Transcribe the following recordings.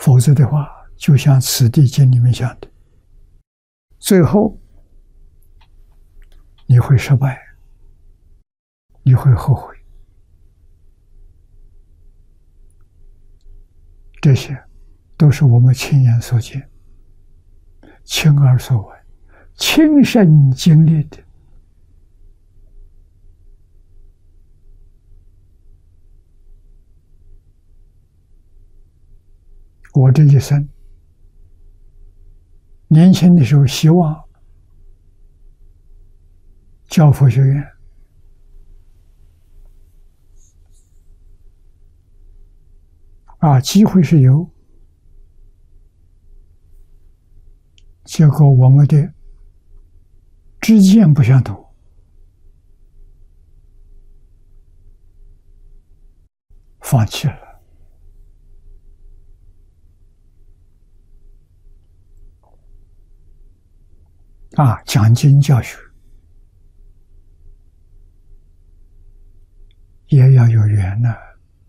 否则的话，就像《此地经》里面讲的，最后你会失败，你会后悔。这些都是我们亲眼所见、亲耳所闻、亲身经历的。我这一生年轻的时候希望教佛学院，机会是有，结果我们的知见不相同，放弃了。讲经教学也要有缘呢。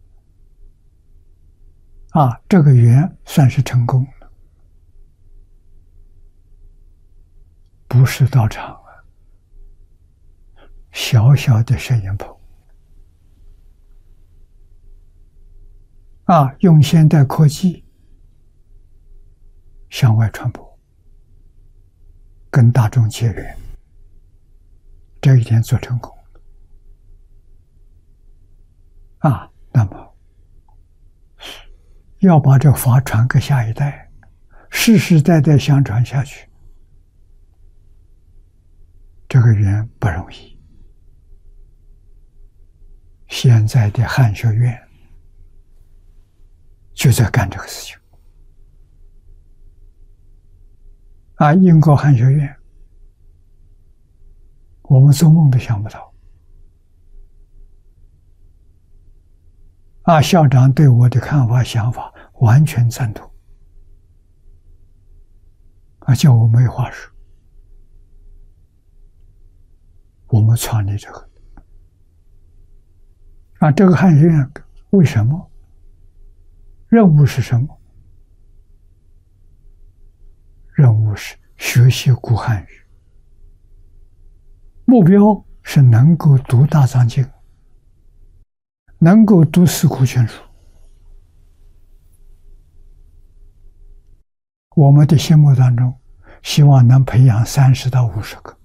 这个缘算是成功了，不是道场小小的摄影棚用现代科技向外传播，跟大众结缘，这一点做成功了。那么要把这法传给下一代，世世代代相传下去，这个缘不容易。现在的汉学院就在干这个事情。英国汉学院，我们做梦都想不到。校长对我的看法、想法完全赞同，叫我没话说。我们创立这个，这个汉学院为什么？任务是什么？任务是学习古汉语，目标是能够读大藏经，能够读四库全书。我们的心目当中，希望能培养30到50个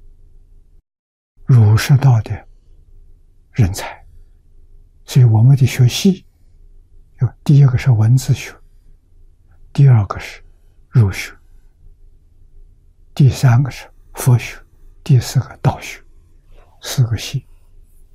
儒释道的人才。所以我们的学系第一个是文字学，第二个是儒学，第三个是佛学，第四个道学，4个系。